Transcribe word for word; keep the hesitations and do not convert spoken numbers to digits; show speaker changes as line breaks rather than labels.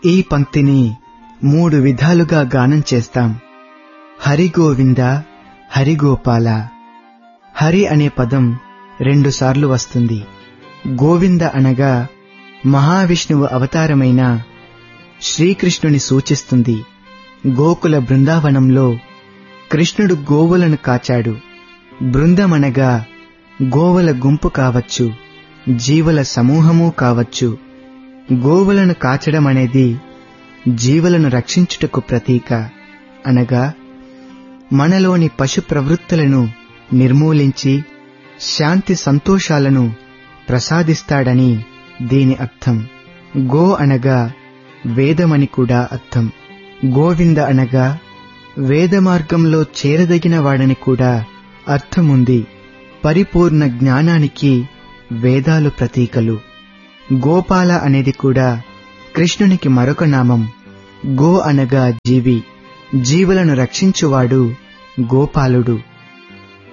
ఈ పంక్తిని మూడు విధాలుగా గానం చేస్తాం. హరి గోవింద, హరి గోపాల. హరి అనే పదం రెండుసార్లు వస్తుంది. గోవింద అనగా మహావిష్ణువు అవతారమైన శ్రీకృష్ణుని సూచిస్తుంది. గోకుల బృందావనంలో కృష్ణుడు గోవులను కాచాడు. బృందమనగా గోవుల గుంపు కావచ్చు, జీవుల సమూహము కావచ్చు. గోవులను కాచడం అనేది జీవులను రక్షించుటకు ప్రతీక. అనగా మనలోని పశు ప్రవృత్తులను నిర్మూలించి శాంతి సంతోషాలను ప్రసాదిస్తాడని దీని అర్థం. గో అనగా వేదమని కూడా అర్థం. గోవింద అనగా వేద మార్గంలో చేరదగిన వాడని కూడా అర్థముంది. పరిపూర్ణ జ్ఞానానికి వేదాలు ప్రతీకలు. గోపాల అనేది కూడా కృష్ణునికి మరొక నామం. గో అనగా జీవి, జీవులను రక్షించువాడు గోపాలుడు.